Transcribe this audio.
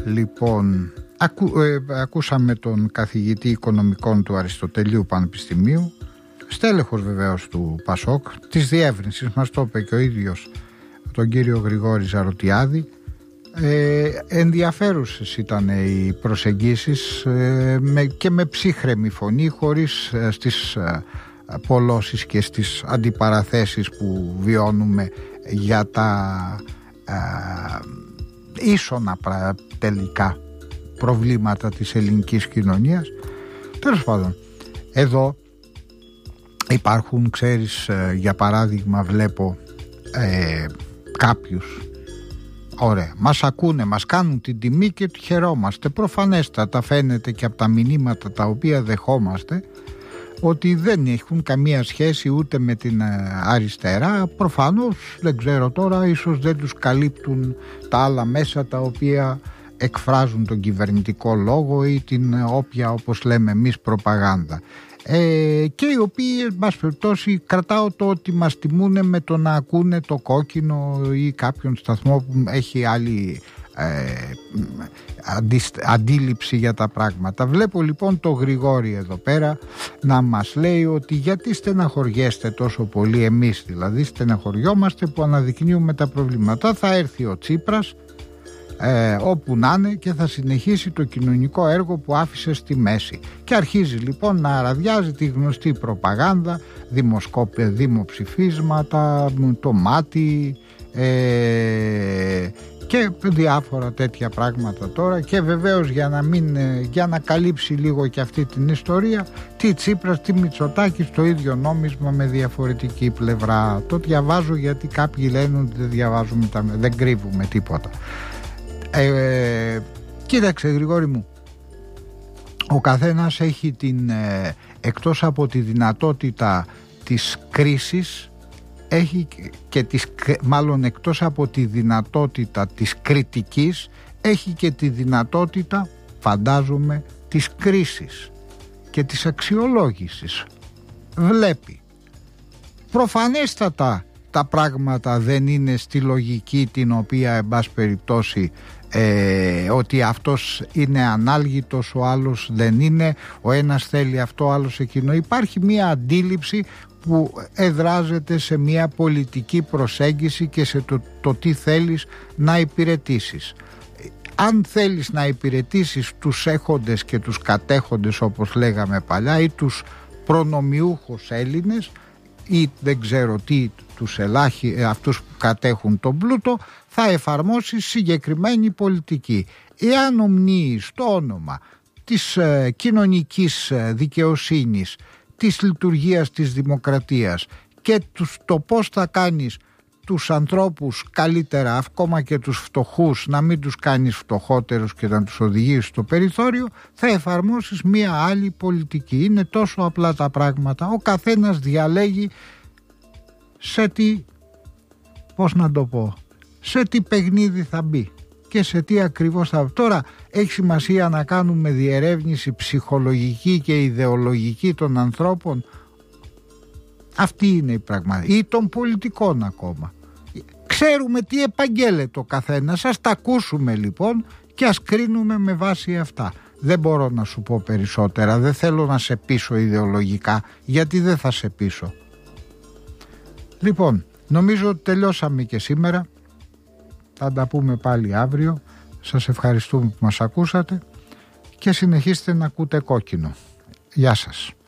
Λοιπόν, ακούσαμε τον καθηγητή οικονομικών του Αριστοτελείου Πανεπιστημίου, στέλεχος βεβαίως του ΠΑΣΟΚ, της διεύρυνσης, μας το είπε και ο ίδιος, τον κύριο Γρηγόρη Ζαρωτιάδη. Ενδιαφέρουσες ήταν οι προσεγγίσεις και με ψύχρεμη φωνή, χωρίς στις πολλώσεις και στις αντιπαραθέσεις που βιώνουμε για τα ίσονα τελικά προβλήματα της ελληνικής κοινωνίας. Τέλος πάντων, εδώ υπάρχουν, ξέρεις, για παράδειγμα βλέπω κάποιους, ωραία, μας ακούνε, μας κάνουν την τιμή και χαιρόμαστε, προφανέστατα φαίνεται και από τα μηνύματα τα οποία δεχόμαστε ότι δεν έχουν καμία σχέση ούτε με την αριστερά. Προφανώς, δεν ξέρω τώρα, ίσως δεν τους καλύπτουν τα άλλα μέσα τα οποία εκφράζουν τον κυβερνητικό λόγο ή την όποια, όπως λέμε εμείς, προπαγάνδα, και οι οποίοι, εν πάση περιπτώσει, κρατάω το ότι μας τιμούν με το να ακούνε το Κόκκινο ή κάποιον σταθμό που έχει άλλη αντίληψη για τα πράγματα. Βλέπω λοιπόν το Γρηγόρη εδώ πέρα να μας λέει ότι γιατί στεναχωριέστε τόσο πολύ, εμείς δηλαδή στεναχωριόμαστε που αναδεικνύουμε τα προβλήματα. Θα έρθει ο Τσίπρας όπου να είναι και θα συνεχίσει το κοινωνικό έργο που άφησε στη μέση, και αρχίζει λοιπόν να αραδιάζει τη γνωστή προπαγάνδα, δημοψηφίσματα, το μάτι και διάφορα τέτοια πράγματα τώρα. Και βεβαίως για να καλύψει λίγο και αυτή την ιστορία, τι Τσίπρας, τι Μητσοτάκης, το ίδιο νόμισμα με διαφορετική πλευρά. Το διαβάζω γιατί κάποιοι λένε ότι δεν διαβάζουμε, δεν κρύβουμε τίποτα. Κοίταξε Γρηγόρη μου, ο καθένας έχει την εκτός από τη δυνατότητα της κρίσης, έχει και μάλλον εκτός από τη δυνατότητα της κριτικής, έχει και τη δυνατότητα, φαντάζομαι, της κρίσης και της αξιολόγησης. Βλέπει προφανέστατα τα πράγματα δεν είναι στη λογική την οποία, εν πάση περιπτώσει, ότι αυτός είναι ανάλγητος, ο άλλος δεν είναι, ο ένας θέλει αυτό, ο άλλος εκείνο. Υπάρχει μία αντίληψη που εδράζεται σε μία πολιτική προσέγγιση και σε το τι θέλεις να υπηρετήσεις. Αν θέλεις να υπηρετήσεις τους έχοντες και τους κατέχοντες, όπως λέγαμε παλιά, ή τους προνομιούχους Έλληνες, ή δεν ξέρω τι, αυτούς που κατέχουν τον πλούτο, θα εφαρμόσει συγκεκριμένη πολιτική. Εάν ομνύεις το όνομα της κοινωνικής δικαιοσύνης, της λειτουργίας της δημοκρατίας και το πώς θα κάνεις τους ανθρώπους καλύτερα, ακόμα και τους φτωχούς, να μην τους κάνεις φτωχότερους και να τους οδηγήσεις στο περιθώριο, θα εφαρμόσεις μία άλλη πολιτική. Είναι τόσο απλά τα πράγματα. Ο καθένας διαλέγει σε τι, πώς να το πω, σε τι παιχνίδι θα μπει και σε τι ακριβώς θα... Τώρα έχει σημασία να κάνουμε διερεύνηση ψυχολογική και ιδεολογική των ανθρώπων. Αυτή είναι η πραγματική, ή των πολιτικών ακόμα. Ξέρουμε τι επαγγέλλεται ο καθένας, ας τα ακούσουμε λοιπόν και ας κρίνουμε με βάση αυτά. Δεν μπορώ να σου πω περισσότερα, δεν θέλω να σε πείσω ιδεολογικά, γιατί δεν θα σε πείσω. Λοιπόν, νομίζω ότι τελειώσαμε και σήμερα. Θα τα πούμε πάλι αύριο. Σας ευχαριστούμε που μας ακούσατε και συνεχίστε να ακούτε Κόκκινο. Γεια σας.